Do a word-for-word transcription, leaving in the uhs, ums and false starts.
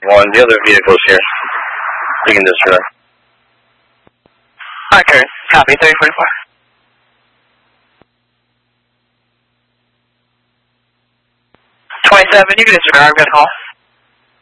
One, the other vehicle's here. You can disregard. Alright, Karen. Copy, thirty forty-four. twenty-seven, you can disregard, I've got a call.